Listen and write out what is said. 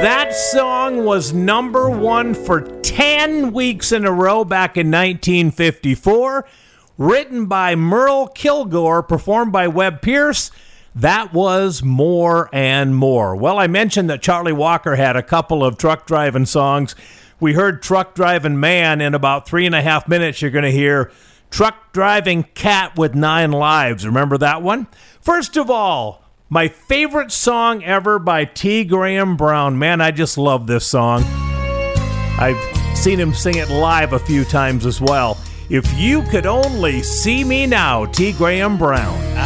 That song was number one for 10 weeks in a row back in 1954. Written by Merle Kilgore, performed by Webb Pierce. That was More and More. Well, I mentioned that Charlie Walker had a couple of truck driving songs. We heard Truck Driving Man. In about 3.5 minutes, you're going to hear Truck Driving Cat with 9 Lives. Remember that one? First of all, my favorite song ever by T. Graham Brown. Man, I just love this song. I've seen him sing it live a few times as well. If You Could Only See Me Now, T. Graham Brown.